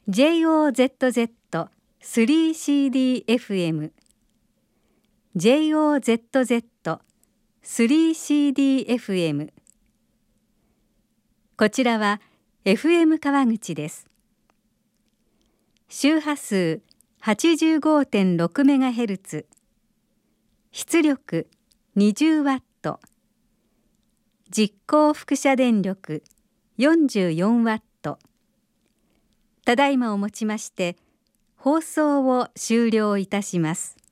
JOZZ3CDFM JOZZ3CDFM こちらは FM 川口です。周波数 85.6MHz、 出力20ワット、実行輻射電力44ワット。ただいまをもちまして放送を終了いたします。